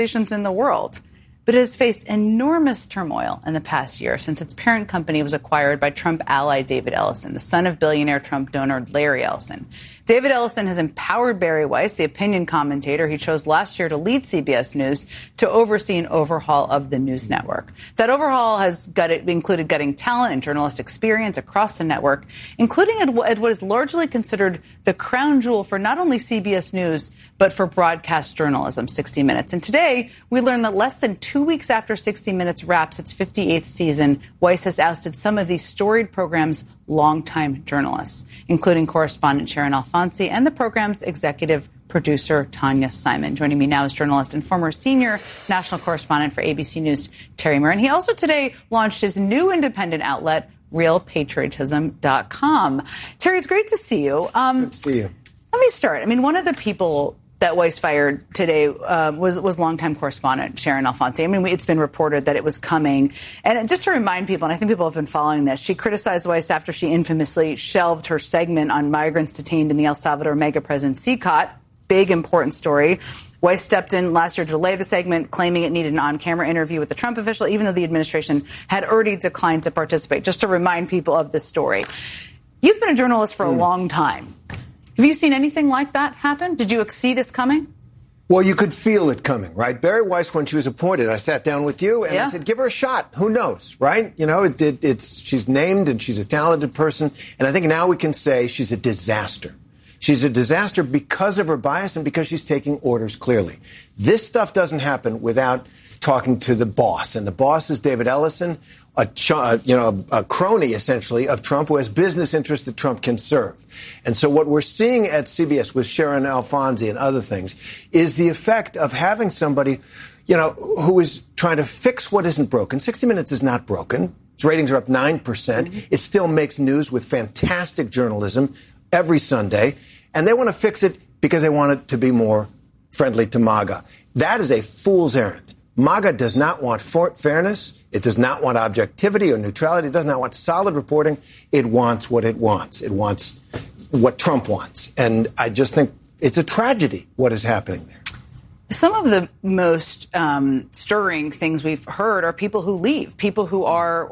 organizations in the world. But it has faced enormous turmoil in the past year since its parent company was acquired by Trump ally David Ellison, the son of billionaire Trump donor Larry Ellison. David Ellison has empowered Bari Weiss, the opinion commentator he chose last year to lead CBS News, to oversee an overhaul of the news network. That overhaul has included gutting talent and journalist experience across the network, including at what is largely considered the crown jewel for not only CBS News, but for broadcast journalism, 60 Minutes. And today, we learned that less than 2 weeks after 60 Minutes wraps its 58th season, Weiss has ousted some of these storied program's longtime journalists, including correspondent Sharon Alfonsi and the program's executive producer Tanya Simon. Joining me now is journalist and former senior national correspondent for ABC News, Terry Moran. He also today launched his new independent outlet, realpatriotism.com. Terry, it's great to see you. Good to see you. Let me start. I mean, one of the people that Weiss fired today was longtime correspondent Sharon Alfonsi. I mean, it's been reported that it was coming. And just to remind people, and I think people have been following this, she criticized Weiss after she infamously shelved her segment on migrants detained in the El Salvador mega prison CICOT. Big, important story. Weiss stepped in last year to delay the segment, claiming it needed an on-camera interview with the Trump official, even though the administration had already declined to participate. Just to remind people of this story. You've been a journalist for a long time. Have you seen anything like that happen? Did you see this coming? Well, you could feel it coming, right? Bari Weiss, when she was appointed, I sat down with you and I said, give her a shot. Who knows, right? You know, she's named and she's a talented person. And I think now we can say she's a disaster. She's a disaster because of her bias and because she's taking orders clearly. This stuff doesn't happen without talking to the boss. And the boss is David Ellison, a crony, essentially, of Trump, who has business interests that Trump can serve. And so what we're seeing at CBS with Sharon Alfonsi and other things is the effect of having somebody, who is trying to fix what isn't broken. 60 Minutes is not broken. Its ratings are up 9%. Mm-hmm. It still makes news with fantastic journalism every Sunday. And they want to fix it because they want it to be more friendly to MAGA. That is a fool's errand. MAGA does not want fairness. It does not want objectivity or neutrality. It does not want solid reporting. It wants what it wants. It wants what Trump wants. And I just think it's a tragedy what is happening there. Some of the most stirring things we've heard are people who leave, people who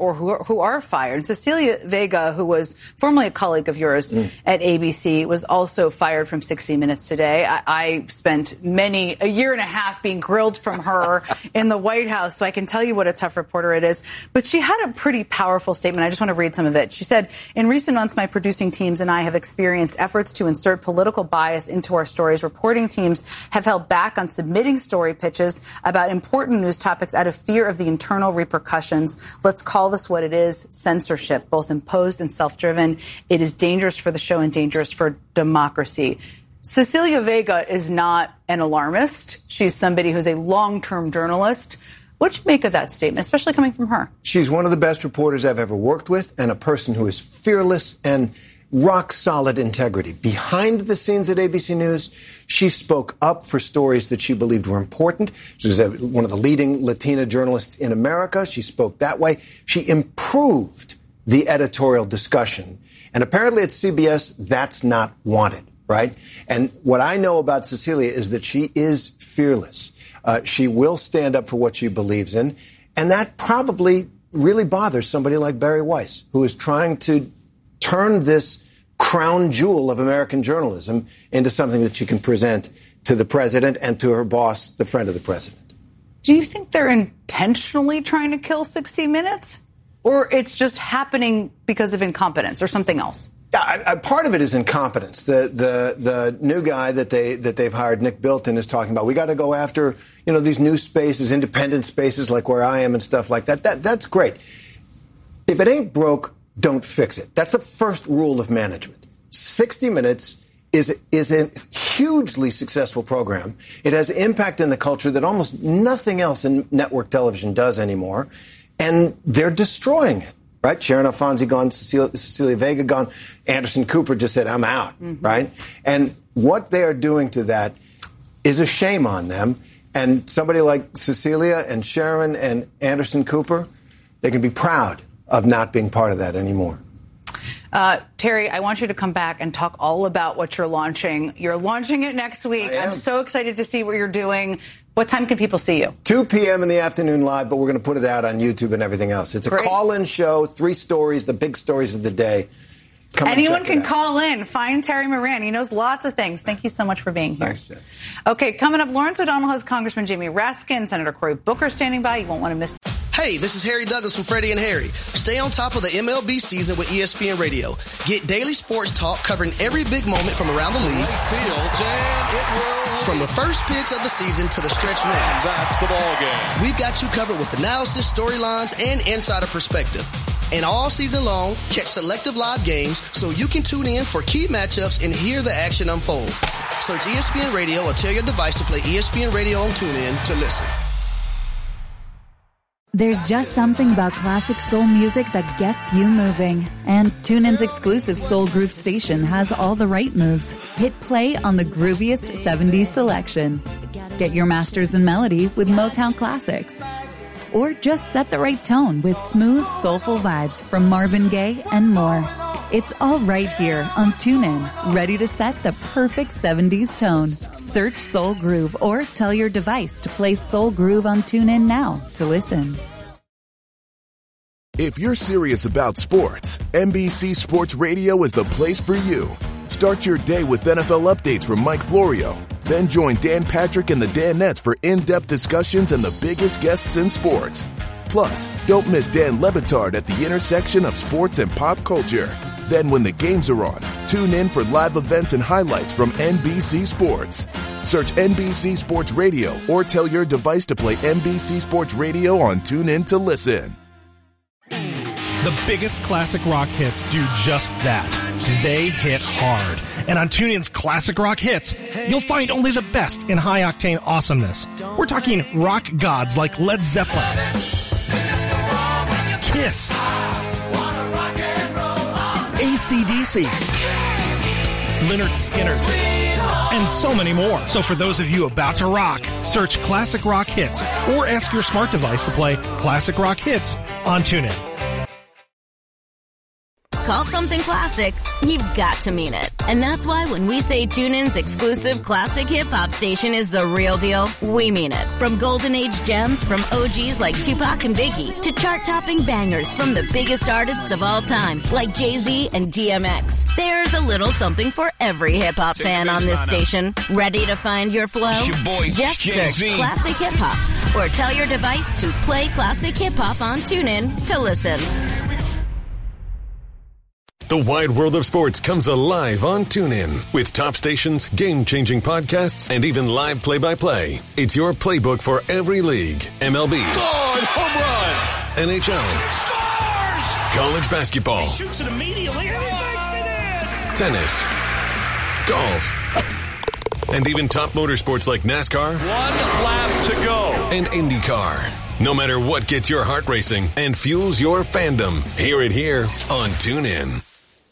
are fired. Cecilia Vega, who was formerly a colleague of yours at ABC, was also fired from 60 Minutes today. I spent a year and a half being grilled from her in the White House, so I can tell you what a tough reporter it is. But she had a pretty powerful statement. I just want to read some of it. She said, "In recent months, my producing teams and I have experienced efforts to insert political bias into our stories. Reporting teams have held back on submitting story pitches about important news topics out of fear of the internal repercussions. Let's call this what it is, censorship, both imposed and self-driven. It is dangerous for the show and dangerous for democracy." Cecilia Vega is not an alarmist. She's somebody who's a long-term journalist. What do you make of that statement, especially coming from her? She's one of the best reporters I've ever worked with and a person who is fearless and rock-solid integrity. Behind the scenes at ABC News, she spoke up for stories that she believed were important. She was one of the leading Latina journalists in America. She spoke that way. She improved the editorial discussion. And apparently at CBS, that's not wanted, right? And what I know about Cecilia is that she is fearless. She will stand up for what she believes in. And that probably really bothers somebody like Bari Weiss, who is trying to turn this crown jewel of American journalism into something that she can present to the president and to her boss, the friend of the president. Do you think they're intentionally trying to kill 60 Minutes? Or it's just happening because of incompetence or something else? Part of it is incompetence. The new guy that they've hired, Nick Bilton, is talking about, we got to go after, these new spaces, independent spaces like where I am and stuff like that. That's great. If it ain't broke, don't fix it. That's the first rule of management. 60 Minutes is a hugely successful program. It has impact in the culture that almost nothing else in network television does anymore. And they're destroying it, right? Sharon Alfonsi gone, Cecilia Vega gone. Anderson Cooper just said, I'm out, right? And what they are doing to that is a shame on them. And somebody like Cecilia and Sharon and Anderson Cooper, they can be proud of not being part of that anymore. Terry, I want you to come back and talk all about what you're launching. You're launching it next week. I'm so excited to see what you're doing. What time can people see you? 2 p.m. in the afternoon live, but we're going to put it out on YouTube and everything else. It's a call-in show, 3 stories, the big stories of the day. Anyone can call in. Find Terry Moran. He knows lots of things. Thank you so much for being here. Thanks, Jen. Okay, coming up, Lawrence O'Donnell has Congressman Jamie Raskin, Senator Cory Booker standing by. You won't want to miss. Hey, this is Harry Douglas from Freddie and Harry. Stay on top of the MLB season with ESPN Radio. Get daily sports talk covering every big moment from around the league. From the first pitch of the season to the stretch run. That's the ball game. We've got you covered with analysis, storylines, and insider perspective. And all season long, catch selective live games so you can tune in for key matchups and hear the action unfold. Search ESPN Radio or tell your device to play ESPN Radio on TuneIn to listen. There's just something about classic soul music that gets you moving. And TuneIn's exclusive Soul Groove station has all the right moves. Hit play on the grooviest 70s selection. Get your masters in melody with Motown classics. Or just set the right tone with smooth, soulful vibes from Marvin Gaye and more. It's all right here on TuneIn, ready to set the perfect 70s tone. Search Soul Groove or tell your device to play Soul Groove on TuneIn now to listen. If you're serious about sports, NBC Sports Radio is the place for you. Start your day with NFL updates from Mike Florio. Then join Dan Patrick and the Danettes for in-depth discussions and the biggest guests in sports. Plus, don't miss Dan Le Batard at the intersection of sports and pop culture. Then when the games are on, tune in for live events and highlights from NBC Sports. Search NBC Sports Radio or tell your device to play NBC Sports Radio on TuneIn to listen. The biggest classic rock hits do just that. They hit hard. And on TuneIn's Classic Rock Hits, you'll find only the best in high-octane awesomeness. We're talking rock gods like Led Zeppelin, Kiss, AC/DC, Lynyrd Skynyrd, and so many more. So for those of you about to rock, search Classic Rock Hits or ask your smart device to play Classic Rock Hits on TuneIn. Call something classic, you've got to mean it. And that's why when we say TuneIn's exclusive classic hip-hop station is the real deal, we mean it. From golden age gems from OGs like Tupac and Biggie to chart-topping bangers from the biggest artists of all time like Jay-Z and DMX. There's a little something for every hip-hop fan on this station. Ready to find your flow? Just search Classic Hip-Hop or tell your device to play Classic Hip-Hop on TuneIn to listen. The wide world of sports comes alive on TuneIn with top stations, game-changing podcasts, and even live play-by-play. It's your playbook for every league. MLB. Home run. NHL. College basketball. He shoots it immediately and he makes it in! Tennis. Golf. And even top motorsports like NASCAR. 1 lap to go. And IndyCar. No matter what gets your heart racing and fuels your fandom, hear it here on TuneIn.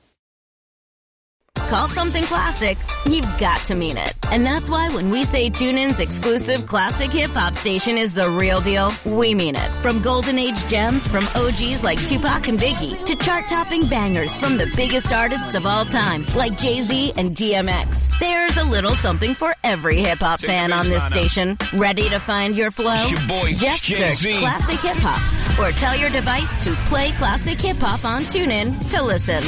Call something classic, you've got to mean it. And that's why when we say TuneIn's exclusive classic hip-hop station is the real deal, we mean it. From golden age gems from OGs like Tupac and Biggie to chart-topping bangers from the biggest artists of all time like Jay-Z and DMX. There's a little something for every hip-hop fan on this station. Ready to find your flow? Just search Classic Hip-Hop or tell your device to play Classic Hip-Hop on TuneIn to listen.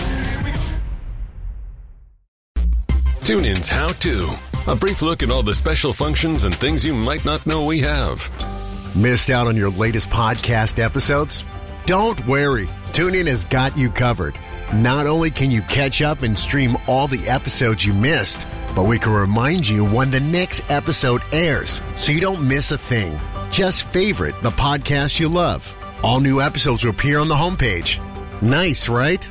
TuneIn's How To. A brief look at all the special functions and things you might not know we have. Missed out on your latest podcast episodes? Don't worry. TuneIn has got you covered. Not only can you catch up and stream all the episodes you missed, but we can remind you when the next episode airs so you don't miss a thing. Just favorite the podcast you love. All new episodes will appear on the homepage. Nice, right?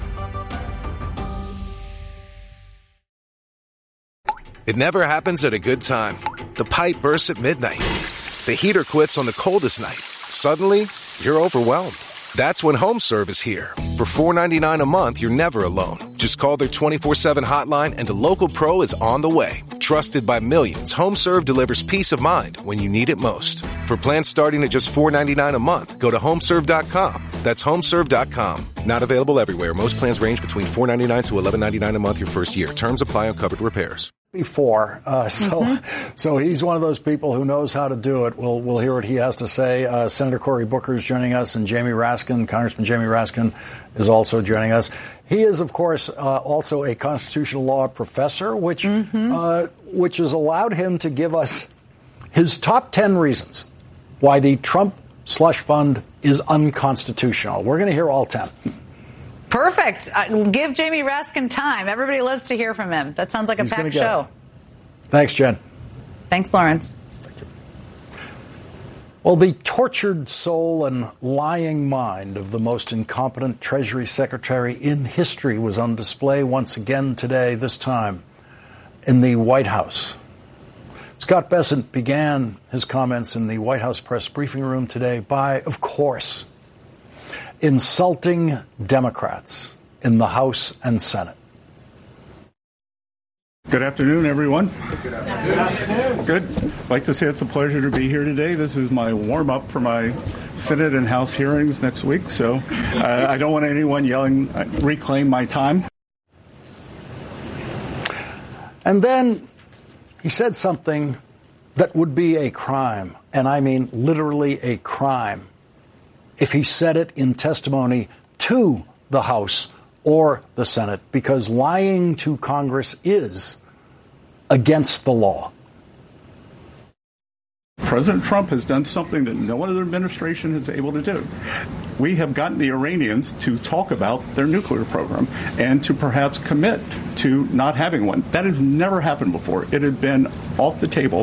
It never happens at a good time. The pipe bursts at midnight. The heater quits on the coldest night. Suddenly, you're overwhelmed. That's when HomeServe is here. For $4.99 a month, you're never alone. Just call their 24/7 hotline and a local pro is on the way. Trusted by millions, HomeServe delivers peace of mind when you need it most. For plans starting at just $4.99 a month, go to HomeServe.com. That's HomeServe.com. Not available everywhere. Most plans range between $4.99 to $11.99 a month your first year. Terms apply on covered repairs. before. So he's one of those people who knows how to do it. We'll hear what he has to say. Senator Cory Booker is joining us, and Congressman Jamie Raskin is also joining us. He is, of course, also a constitutional law professor, which has allowed him to give us his top 10 reasons why the Trump slush fund is unconstitutional. We're going to hear all 10. Perfect. Give Jamie Raskin time. Everybody loves to hear from him. That sounds like a packed show. Thanks, Jen. Thanks, Lawrence. Thank you. Well, the tortured soul and lying mind of the most incompetent Treasury Secretary in history was on display once again today, this time in the White House. Scott Bessent began his comments in the White House press briefing room today by, of course, insulting Democrats in the House and Senate. Good afternoon, everyone. Good afternoon. Good. I'd like to say it's a pleasure to be here today. This is my warm-up for my Senate and House hearings next week, so I don't want anyone yelling, reclaim my time. And then he said something that would be a crime, and I mean literally a crime, if he said it in testimony to the House or the Senate, because lying to Congress is against the law. President Trump has done something that no other administration is able to do. We have gotten the Iranians to talk about their nuclear program and to perhaps commit to not having one. That has never happened before. It had been off the table.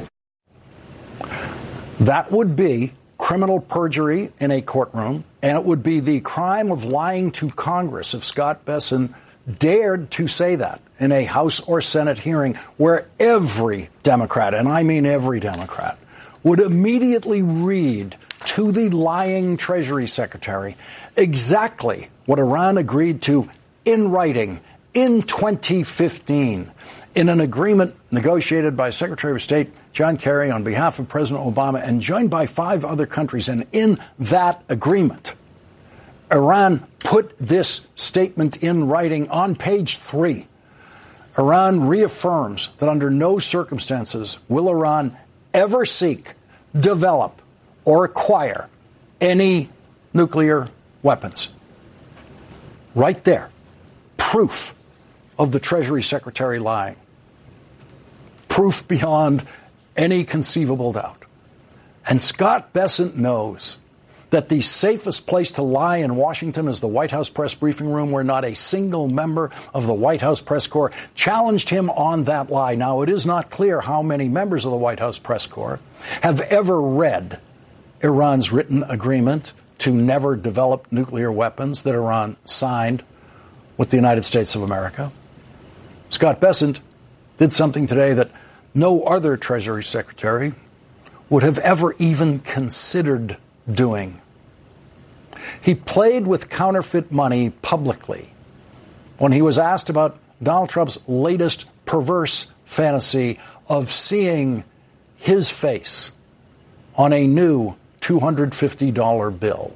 That would be criminal perjury in a courtroom, and it would be the crime of lying to Congress if Scott Bessent dared to say that in a House or Senate hearing where every Democrat, and I mean every Democrat, would immediately read to the lying Treasury Secretary exactly what Iran agreed to in writing in 2015 in an agreement negotiated by Secretary of State John Kerry on behalf of President Obama and joined by 5 other countries. And in that agreement, Iran put this statement in writing on page 3. Iran reaffirms that under no circumstances will Iran ever seek, develop, or acquire any nuclear weapons. Right there. Proof of the Treasury Secretary lying. Proof beyond any conceivable doubt. And Scott Bessent knows that the safest place to lie in Washington is the White House press briefing room, where not a single member of the White House press corps challenged him on that lie. Now, it is not clear how many members of the White House press corps have ever read Iran's written agreement to never develop nuclear weapons that Iran signed with the United States of America. Scott Bessent did something today that no other Treasury Secretary would have ever even considered doing. He played with counterfeit money publicly when he was asked about Donald Trump's latest perverse fantasy of seeing his face on a new $250 bill.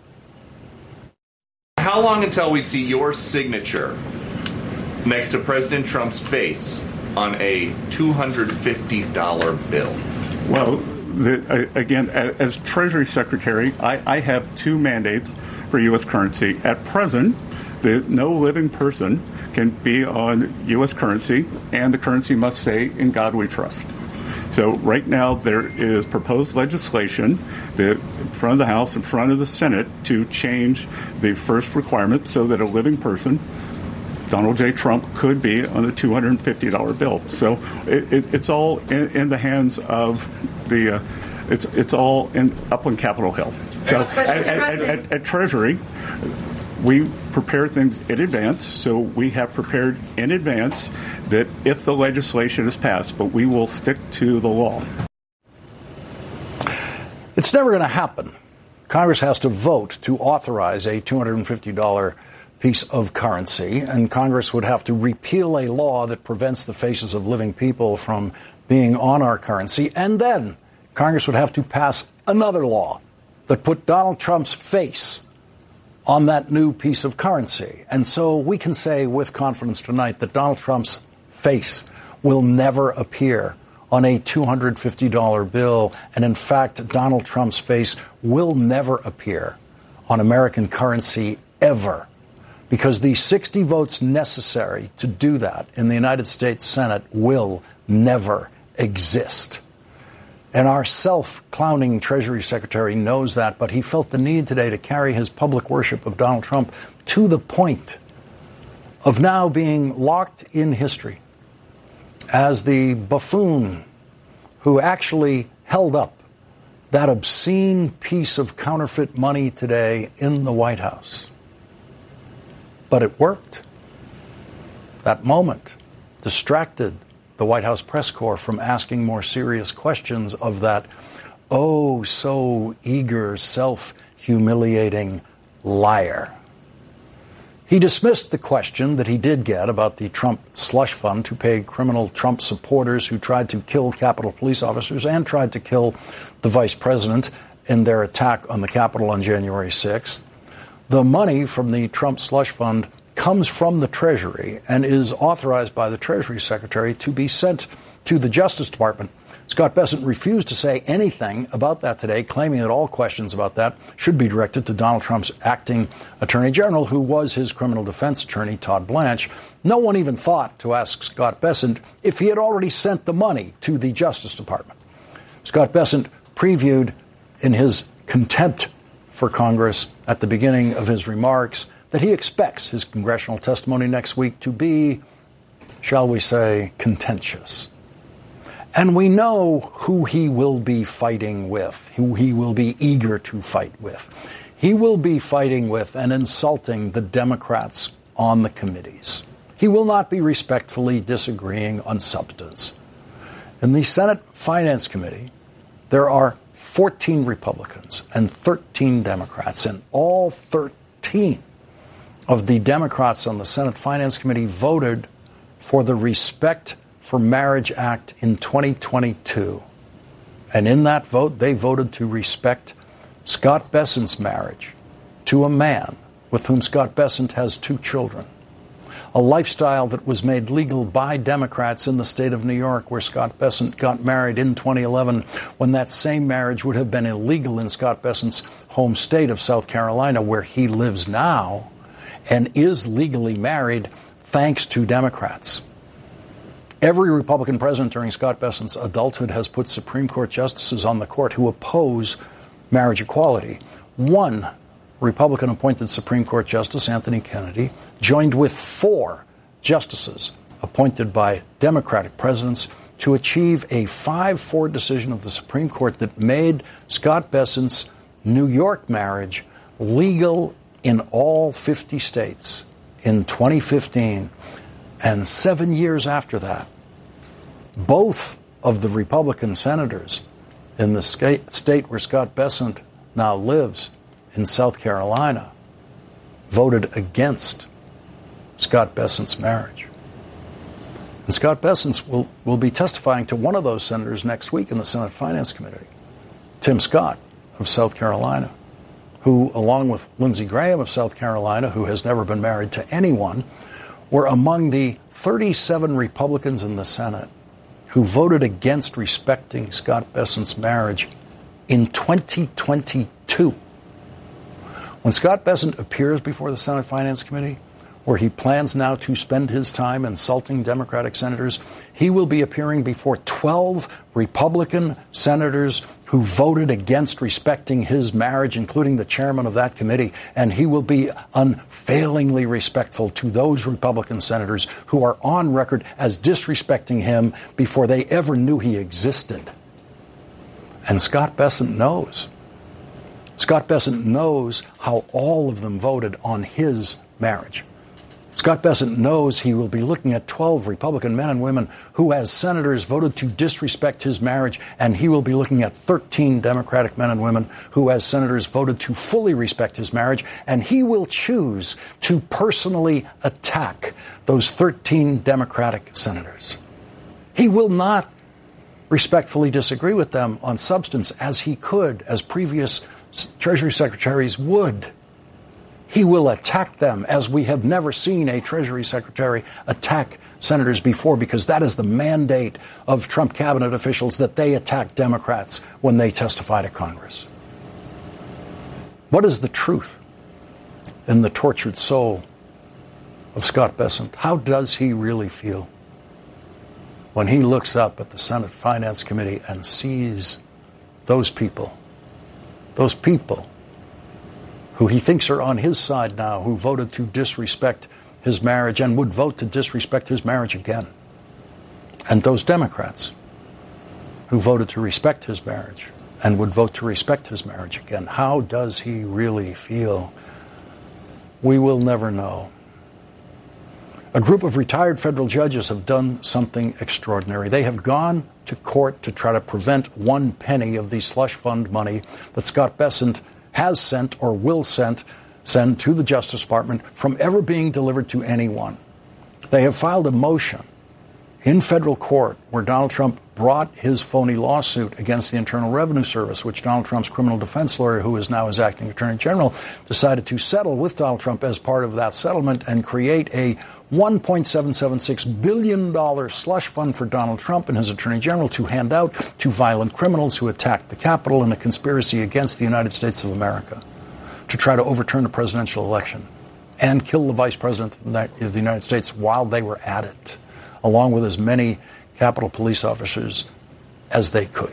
How long until we see your signature next to President Trump's face on a $250 bill? Well, again, as Treasury Secretary, I have 2 mandates for U.S. currency. At present, no living person can be on U.S. currency, and the currency must say, "In God we trust." So right now there is proposed legislation in front of the House, in front of the Senate, to change the first requirement so that a living person, Donald J. Trump, could be on a $250 bill. So it's all in the hands of the. It's all up on Capitol Hill. So at Treasury, we prepare things in advance. So we have prepared in advance that if the legislation is passed, but we will stick to the law. It's never going to happen. Congress has to vote to authorize a $250 piece of currency, and Congress would have to repeal a law that prevents the faces of living people from being on our currency, and then Congress would have to pass another law that put Donald Trump's face on that new piece of currency. And so we can say with confidence tonight that Donald Trump's face will never appear on a $250 bill. And in fact, Donald Trump's face will never appear on American currency ever, because the 60 votes necessary to do that in the United States Senate will never exist. And our self-clowning Treasury Secretary knows that, but he felt the need today to carry his public worship of Donald Trump to the point of now being locked in history as the buffoon who actually held up that obscene piece of counterfeit money today in the White House. But it worked. That moment distracted the White House press corps from asking more serious questions of that oh so eager, self-humiliating liar. He dismissed the question that he did get about the Trump slush fund to pay criminal Trump supporters who tried to kill Capitol Police officers and tried to kill the vice president in their attack on the Capitol on January 6th. The money from the Trump slush fund comes from the Treasury and is authorized by the Treasury Secretary to be sent to the Justice Department. Scott Bessent refused to say anything about that today, claiming that all questions about that should be directed to Donald Trump's acting Attorney General, who was his criminal defense attorney, Todd Blanche. No one even thought to ask Scott Bessent if he had already sent the money to the Justice Department. Scott Bessent previewed in his contempt for Congress at the beginning of his remarks that he expects his congressional testimony next week to be, shall we say, contentious. And we know who he will be fighting with, who he will be eager to fight with. He will be fighting with and insulting the Democrats on the committees. He will not be respectfully disagreeing on substance. In the Senate Finance Committee, there are 14 Republicans and 13 Democrats, and all 13 of the Democrats on the Senate Finance Committee voted for the Respect for Marriage Act in 2022. And in that vote, they voted to respect Scott Bessent's marriage to a man with whom Scott Bessent has 2 children. A lifestyle that was made legal by Democrats in the state of New York, where Scott Bessent got married in 2011, when that same marriage would have been illegal in Scott Bessent's home state of South Carolina, where he lives now and is legally married thanks to Democrats. Every Republican president during Scott Bessent's adulthood has put Supreme Court justices on the court who oppose marriage equality. One Republican-appointed Supreme Court Justice, Anthony Kennedy, joined with 4 justices appointed by Democratic presidents to achieve a 5-4 decision of the Supreme Court that made Scott Bessent's New York marriage legal in all 50 states in 2015. And 7 years after that, both of the Republican senators in the state where Scott Bessent now lives, in South Carolina, voted against Scott Bessent's marriage. And Scott Bessent will be testifying to one of those senators next week in the Senate Finance Committee, Tim Scott of South Carolina, who, along with Lindsey Graham of South Carolina, who has never been married to anyone, were among the 37 Republicans in the Senate who voted against respecting Scott Bessent's marriage in 2022. When Scott Bessent appears before the Senate Finance Committee, where he plans now to spend his time insulting Democratic senators, he will be appearing before 12 Republican senators who voted against respecting his marriage, including the chairman of that committee, and he will be unfailingly respectful to those Republican senators who are on record as disrespecting him before they ever knew he existed. And Scott Bessent knows. Scott Bessent knows how all of them voted on his marriage. Scott Bessent knows he will be looking at 12 Republican men and women who, as senators, voted to disrespect his marriage, and he will be looking at 13 Democratic men and women who, as senators, voted to fully respect his marriage, and he will choose to personally attack those 13 Democratic senators. He will not respectfully disagree with them on substance, as he could, as previous Treasury secretaries would. He will attack them as we have never seen a Treasury Secretary attack senators before, because that is the mandate of Trump cabinet officials, that they attack Democrats when they testify to Congress. What is the truth in the tortured soul of Scott Bessent? How does he really feel when he looks up at the Senate Finance Committee and sees those people who he thinks are on his side now, who voted to disrespect his marriage and would vote to disrespect his marriage again, and those Democrats who voted to respect his marriage and would vote to respect his marriage again? How does he really feel? We will never know. A group of retired federal judges have done something extraordinary. They have gone to court to try to prevent 1 penny of the slush fund money that Scott Bessent has sent or will send to the Justice Department from ever being delivered to anyone. They have filed a motion in federal court where Donald Trump brought his phony lawsuit against the Internal Revenue Service, which Donald Trump's criminal defense lawyer, who is now his acting attorney general, decided to settle with Donald Trump as part of that settlement and create a $1.776 billion slush fund for Donald Trump and his attorney general to hand out to violent criminals who attacked the Capitol in a conspiracy against the United States of America to try to overturn the presidential election and kill the vice president of the United States while they were at it, along with as many Capitol police officers as they could.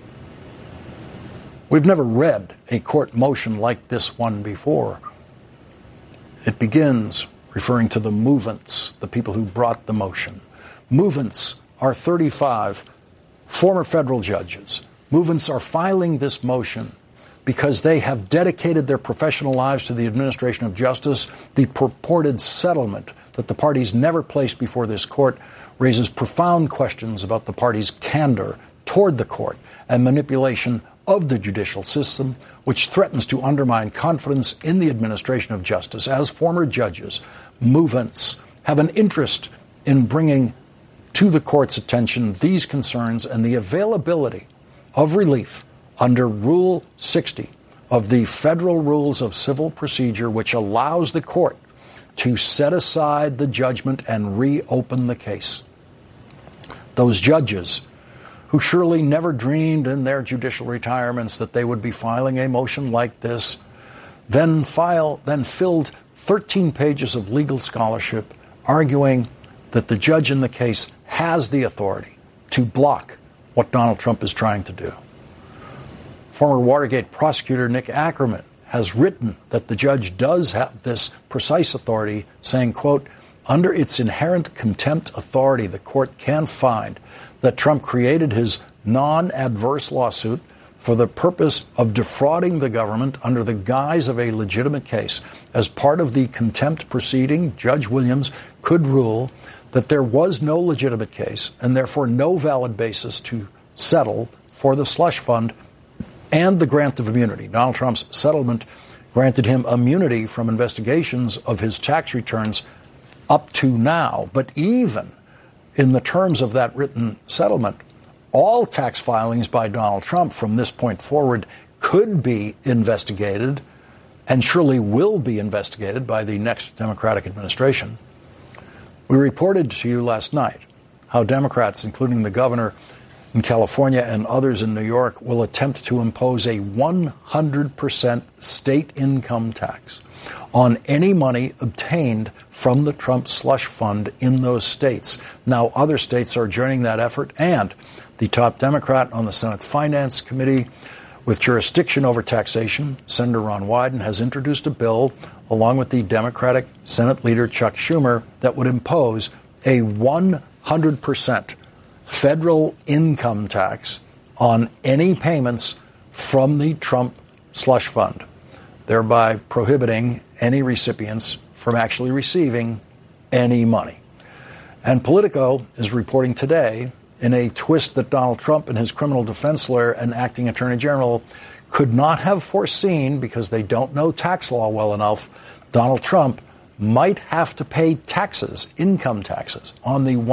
We've never read a court motion like this one before. It begins referring to the movants, the people who brought the motion. Movants are 35 former federal judges. Movants are filing this motion because they have dedicated their professional lives to the administration of justice. The purported settlement that the parties never placed before this court raises profound questions about the parties' candor toward the court and manipulation of the judicial system, which threatens to undermine confidence in the administration of justice. As former judges, movants have an interest in bringing to the court's attention these concerns and the availability of relief under Rule 60 of the Federal Rules of Civil Procedure, which allows the court to set aside the judgment and reopen the case. Those judges who surely never dreamed in their judicial retirements that they would be filing a motion like this, then filled 13 pages of legal scholarship arguing that the judge in the case has the authority to block what Donald Trump is trying to do. Former Watergate prosecutor Nick Ackerman has written that the judge does have this precise authority, saying, quote, under its inherent contempt authority, the court can find that Trump created his non-adverse lawsuit for the purpose of defrauding the government under the guise of a legitimate case. As part of the contempt proceeding, Judge Williams could rule that there was no legitimate case and therefore no valid basis to settle for the slush fund and the grant of immunity. Donald Trump's settlement granted him immunity from investigations of his tax returns up to now. But even in the terms of that written settlement, all tax filings by Donald Trump from this point forward could be investigated and surely will be investigated by the next Democratic administration. We reported to you last night how Democrats, including the governor in California and others in New York, will attempt to impose a 100% state income tax on any money obtained from the Trump slush fund in those states. Now, other states are joining that effort, and the top Democrat on the Senate Finance Committee with jurisdiction over taxation, Senator Ron Wyden, has introduced a bill, along with the Democratic Senate leader Chuck Schumer, that would impose a 100% federal income tax on any payments from the Trump slush fund, thereby prohibiting any recipients from actually receiving any money. And Politico is reporting today, in a twist that Donald Trump and his criminal defense lawyer and acting attorney general could not have foreseen because they don't know tax law well enough, Donald Trump might have to pay taxes, income taxes, on the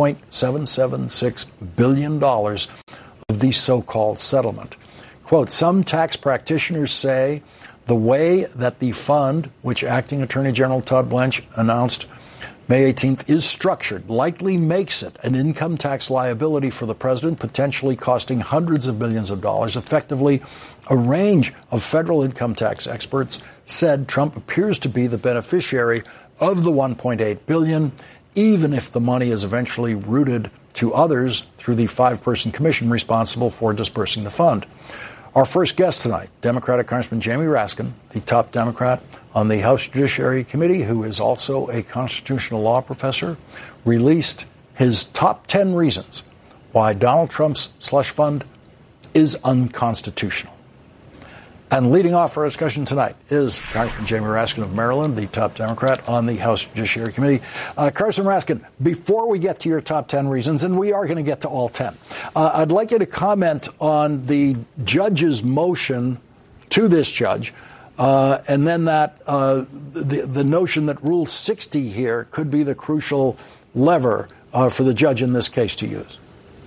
$1.776 billion of the so-called settlement. Quote, some tax practitioners say The way that the fund, which Acting Attorney General Todd Blanche announced May 18th, is structured, likely makes it an income tax liability for the president, potentially costing hundreds of millions of dollars. Effectively, a range of federal income tax experts said Trump appears to be the beneficiary of the $1.8 billion, even if the money is eventually routed to others through the 5-person commission responsible for dispersing the fund. Our first guest tonight, Democratic Congressman Jamie Raskin, the top Democrat on the House Judiciary Committee, who is also a constitutional law professor, released his top 10 reasons why Donald Trump's slush fund is unconstitutional. And leading off our discussion tonight is Congressman Jamie Raskin of Maryland, the top Democrat on the House Judiciary Committee. Congressman Raskin, before we get to your top 10 reasons, and we are going to get to all 10, I'd like you to comment on the judge's motion to this judge, and then that the notion that Rule 60 here could be the crucial lever for the judge in this case to use.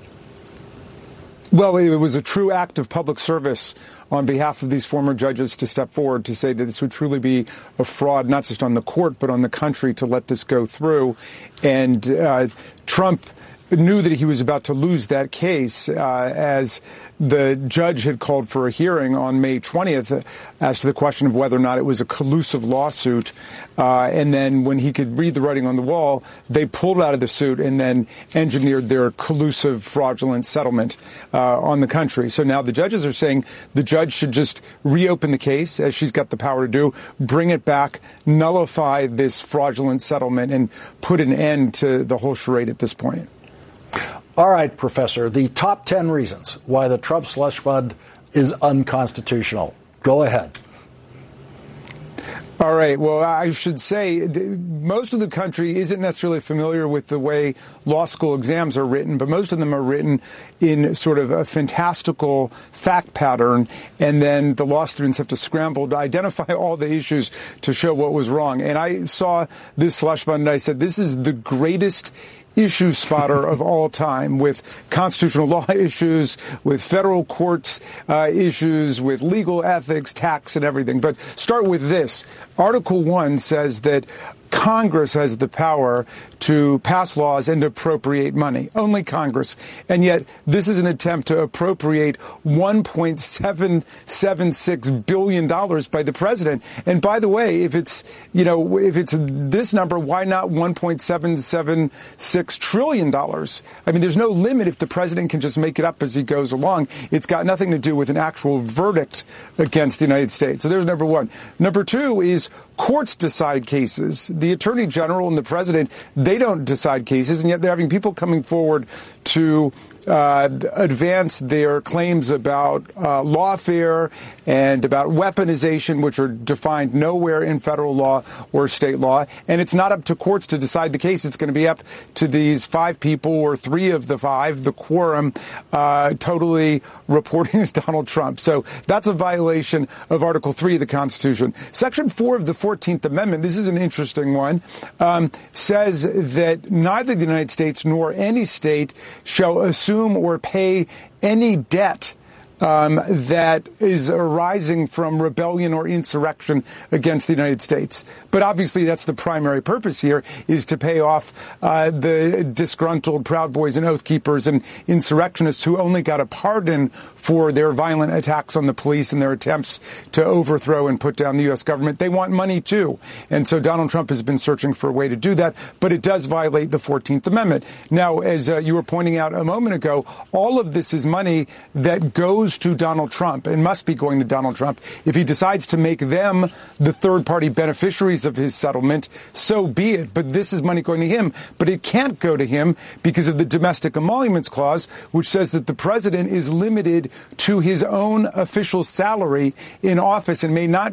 Well, it was a true act of public service on behalf of these former judges to step forward to say that this would truly be a fraud, not just on the court, but on the country to let this go through. And Trump knew that he was about to lose that case as the judge had called for a hearing on May 20th as to the question of whether or not it was a collusive lawsuit. And then when he could read the writing on the wall, they pulled out of the suit and then engineered their collusive, fraudulent settlement on the country. So now the judges are saying the judge should just reopen the case, as she's got the power to do, bring it back, nullify this fraudulent settlement, and put an end to the whole charade at this point. All right, Professor, the top 10 reasons why the Trump slush fund is unconstitutional. Go ahead. All right. Well, I should say most of the country isn't necessarily familiar with the way law school exams are written, but most of them are written in sort of a fantastical fact pattern. And then the law students have to scramble to identify all the issues to show what was wrong. And I saw this slush fund and I said, this is the greatest issue spotter of all time, with constitutional law issues, with federal courts issues, with legal ethics, tax, and everything. But start with this. Article 1 says that Congress has the power to pass laws and appropriate money. Only Congress. And yet this is an attempt to appropriate $1.776 billion by the president. And by the way, if it's this number, why not $1.776 trillion? I mean, there's no limit if the president can just make it up as he goes along. It's got nothing to do with an actual verdict against the United States. So there's number one. Number two is courts decide cases. The attorney general and the president, they don't decide cases, and yet they're having people coming forward to advance their claims about lawfare and about weaponization, which are defined nowhere in federal law or state law. And it's not up to courts to decide the case. It's going to be up to these 5 people, or 3 of the 5, the quorum, totally reporting to Donald Trump. So that's a violation of Article 3 of the Constitution. Section 4 of the 14th Amendment, this is an interesting one, says that neither the United States nor any state shall assume or pay any debt that is arising from rebellion or insurrection against the United States. But obviously that's the primary purpose here, is to pay off the disgruntled Proud Boys and Oath Keepers and insurrectionists who only got a pardon for their violent attacks on the police and their attempts to overthrow and put down the U.S. government. They want money, too. And so Donald Trump has been searching for a way to do that, but it does violate the 14th Amendment. Now, as you were pointing out a moment ago, all of this is money that goes to Donald Trump and must be going to Donald Trump. If he decides to make them the third-party beneficiaries of his settlement, so be it. But this is money going to him. But it can't go to him because of the Domestic Emoluments Clause, which says that the president is limited to his own official salary in office and may not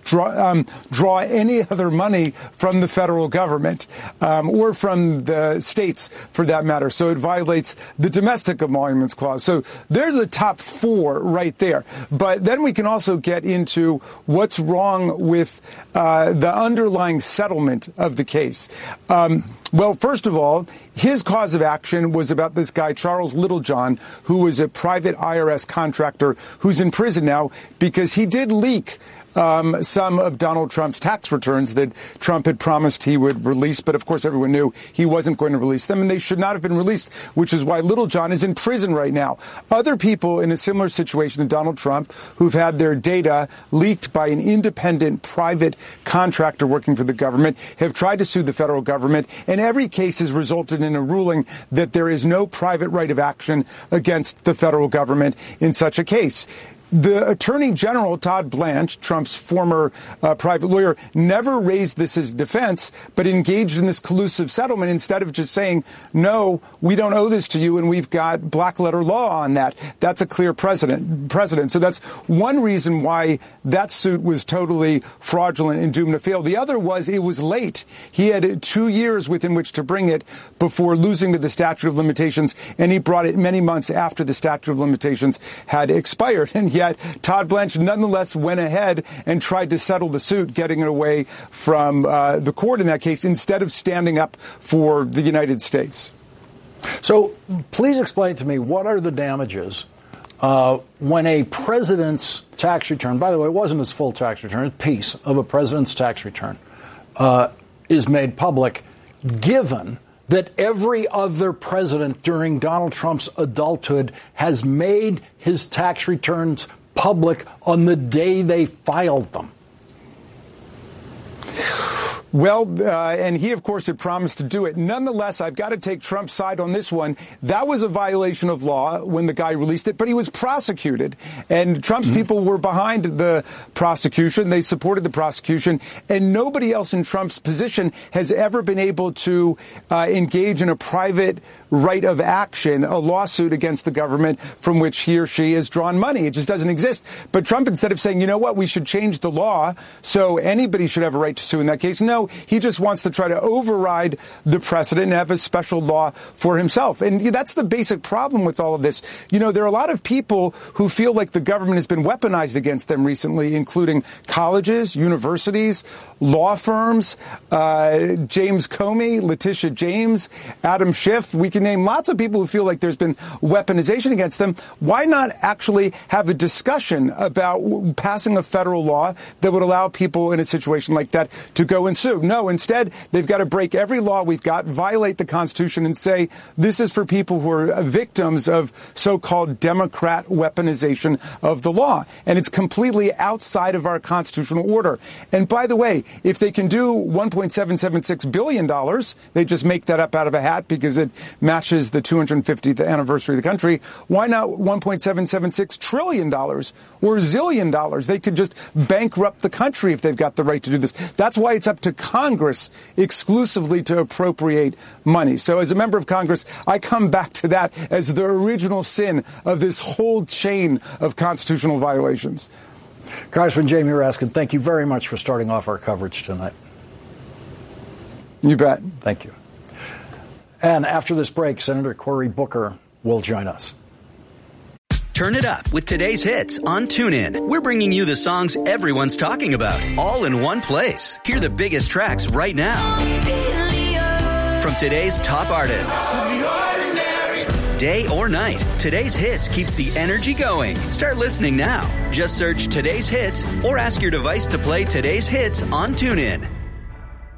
draw any other money from the federal government or from the states, for that matter. So it violates the Domestic Emoluments Clause. So there's a top 4 right there. But then we can also get into what's wrong with the underlying settlement of the case. Well, first of all, his cause of action was about this guy, Charles Littlejohn, who was a private IRS contractor who's in prison now because he did leak some of Donald Trump's tax returns that Trump had promised he would release. But of course, everyone knew he wasn't going to release them, and they should not have been released, which is why Little John is in prison right now. Other people in a similar situation to Donald Trump who've had their data leaked by an independent private contractor working for the government have tried to sue the federal government, and every case has resulted in a ruling that there is no private right of action against the federal government in such a case. The Attorney General, Todd Blanche, Trump's former private lawyer, never raised this as defense, but engaged in this collusive settlement instead of just saying, no, we don't owe this to you, and we've got black letter law on that. That's a clear precedent. So that's one reason why that suit was totally fraudulent and doomed to fail. The other was it was late. He had 2 years within which to bring it before losing to the statute of limitations, and he brought it many months after the statute of limitations had expired. And yet Todd Blanche nonetheless went ahead and tried to settle the suit, getting it away from the court in that case instead of standing up for the United States. So please explain to me, what are the damages when a president's tax return, by the way, it wasn't his full tax return, a piece of a president's tax return, is made public, given that every other president during Donald Trump's adulthood has made his tax returns public on the day they filed them? Well, and he, of course, had promised to do it. Nonetheless, I've got to take Trump's side on this one. That was a violation of law when the guy released it, but he was prosecuted. And Trump's people were behind the prosecution. They supported the prosecution. And nobody else in Trump's position has ever been able to engage in a private right of action, a lawsuit against the government from which he or she has drawn money. It just doesn't exist. But Trump, instead of saying, you know what, we should change the law so anybody should have a right to sue in that case, no, he just wants to try to override the precedent and have a special law for himself. And that's the basic problem with all of this. You know, there are a lot of people who feel like the government has been weaponized against them recently, including colleges, universities, law firms, James Comey, Letitia James, Adam Schiff. We can name lots of people who feel like there's been weaponization against them. Why not actually have a discussion about passing a federal law that would allow people in a situation like that to go and sue? No, instead, they've got to break every law we've got, violate the Constitution, and say this is for people who are victims of so-called Democrat weaponization of the law. And it's completely outside of our constitutional order. And by the way, if they can do $1.776 billion, they just make that up out of a hat because it matches the 250th anniversary of the country. Why not $1.776 trillion or zillion dollars? They could just bankrupt the country if they've got the right to do this. That's why it's up to Congress exclusively to appropriate money. So as a member of Congress, I come back to that as the original sin of this whole chain of constitutional violations. Congressman Jamie Raskin, thank you very much for starting off our coverage tonight. You bet. Thank you. And after this break, Senator Cory Booker will join us. Turn it up with today's hits on TuneIn. We're bringing you the songs everyone's talking about, all in one place. Hear the biggest tracks right now from today's top artists. Day or night, today's hits keeps the energy going. Start listening now. Just search today's hits or ask your device to play today's hits on TuneIn.